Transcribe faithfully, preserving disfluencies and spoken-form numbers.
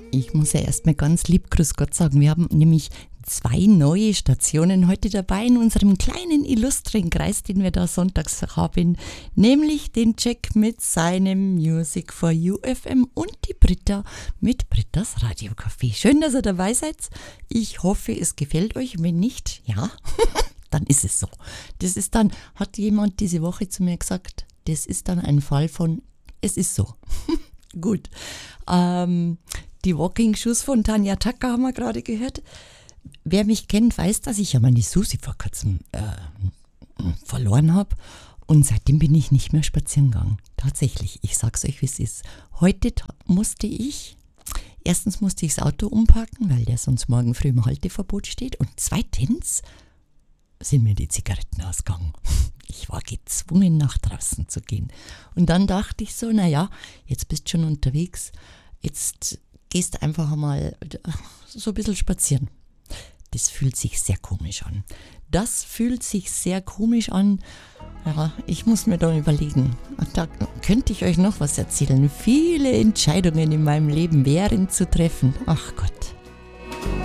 Ich muss ja erstmal ganz lieb Grüß Gott sagen. Wir haben nämlich zwei neue Stationen heute dabei in unserem kleinen illustren Kreis, den wir da sonntags haben, nämlich den Jack mit seinem Music for You F M und die Britta mit Brittas Radiocafé. Schön, dass ihr dabei seid. Ich hoffe, es gefällt euch. Wenn nicht, ja, dann ist es so. Das ist dann, hat jemand diese Woche zu mir gesagt, das ist dann ein Fall von, es ist so. Gut. Ähm, die Walking Shoes von Tanja Tucker haben wir gerade gehört. Wer mich kennt, weiß, dass ich ja meine Susi vor kurzem äh, verloren habe. Und seitdem bin ich nicht mehr spazieren gegangen. Tatsächlich, ich sag's euch, wie es ist. Heute ta- musste ich, erstens musste ich das Auto umparken, weil der sonst morgen früh im Halteverbot steht. Und zweitens sind mir die Zigaretten ausgegangen. Ich war gezwungen, nach draußen zu gehen. Und dann dachte ich so, naja, jetzt bist du schon unterwegs, jetzt gehst du einfach mal so ein bisschen spazieren. Das fühlt sich sehr komisch an. Das fühlt sich sehr komisch an. Ja, ich muss mir da überlegen. Da könnte ich euch noch was erzählen. Viele Entscheidungen in meinem Leben wären zu treffen. Ach Gott.